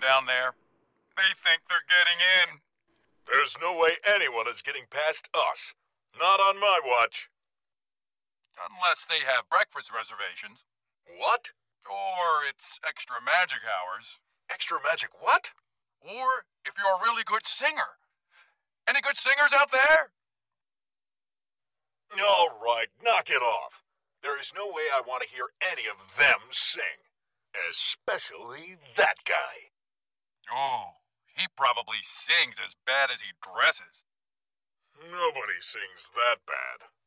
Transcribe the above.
down there. They think they're getting in. There's no way anyone is getting past us. Not on my watch. Unless they have breakfast reservations. What? Or it's extra magic hours. Extra magic what? Or if you're a really good singer. Any good singers out there? All right, knock it off. There is no way I want to hear any of them sing. Especially that guy. Oh, he probably sings as bad as he dresses. Nobody sings that bad.